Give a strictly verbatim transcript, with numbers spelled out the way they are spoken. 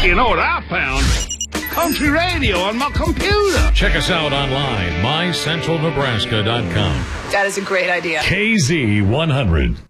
You know what I found? Country radio on my computer. Check us out online, my central nebraska dot com. That is a great idea. K Z one hundred.